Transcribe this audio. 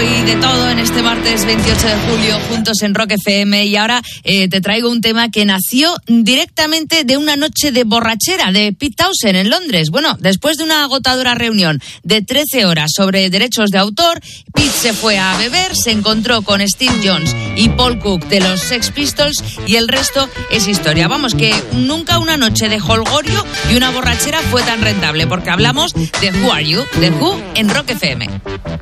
Hoy de todo en este martes 28 de julio, juntos en Rock FM. Y ahora te traigo un tema que nació directamente de una noche de borrachera de Pete Townshend en Londres. Bueno, después de una agotadora reunión de 13 horas sobre derechos de autor, Pete se fue a beber, se encontró con Steve Jones y Paul Cook de los Sex Pistols y el resto es historia. Vamos, que nunca una noche de jolgorio y una borrachera fue tan rentable, porque hablamos de Who Are You, de Who en Rock FM.